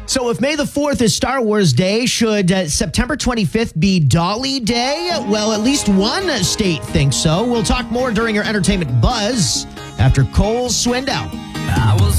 So if May the 4th is Star Wars Day, should September 25th be Dolly Day? Well, at least one state thinks so. We'll talk more during your entertainment buzz after Cole Swindell. I was